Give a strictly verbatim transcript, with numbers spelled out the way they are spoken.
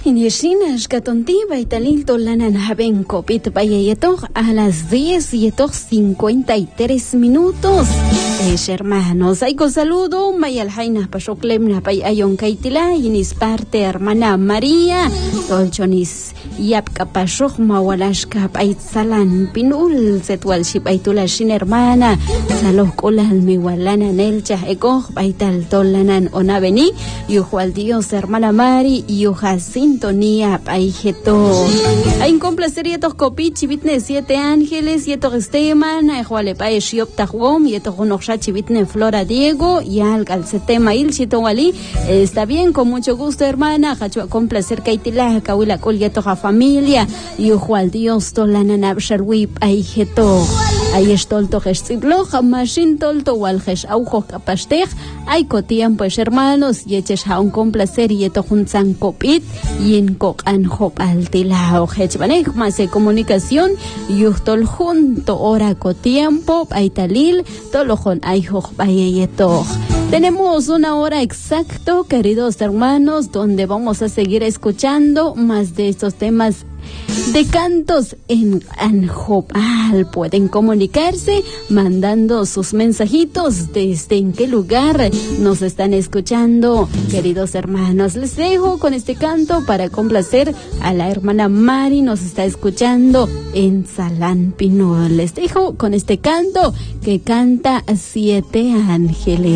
Inishina Shkatontiba y Talilto Lanan Haben Copit Bayayetor a las diez y cincuenta y tres minutos. Es hermanos, Aiko saludo, Mayal Jaina Pashoklemna Pay Ayon Kaitila, Inis parte hermana María, Tolchonis Yapka Pashok Mawalashka Paitzalan Pinul, Setual Shipaitula Shin hermana, Salok Ulal Miwalana Nelcha Eko, Paital Tolanan Onaveni, Yuhual Dios hermana Mari, Yuha Sintonía Paijeto. Hay complacer yetos Copichi, Vitne Siete Ángeles, Yeto Esteman, Ejuale Pae Shiop Tajwom, Yeto Honochachi Vitne Flora Diego, y al Calcetema Ilchito Wali. Está bien, con mucho gusto, hermana. Hacho complacer Kaitila, Kawila Kol Yeto a familia, Yuhual Dios Tolanan Absharwip Paijeto. Hay estolto gestiblo, jamashin tolto walgesh aujo capastej, hay cotian pues hermanos, y eches a un complacer y eto junzan copit, y en coc anjop altilao, hechbanej más de comunicación, yuhtol junto ora cotiempo, aitalil, tolojon aijoj bayeyeto. Tenemos una hora exacto, queridos hermanos, donde vamos a seguir escuchando más de estos temas de cantos en Anjopal. Pueden comunicarse mandando sus mensajitos desde en qué lugar nos están escuchando, queridos hermanos. Les dejo con este canto para complacer a la hermana Mari, nos está escuchando en Salán Pinol. Les dejo con este canto que canta Siete Ángeles.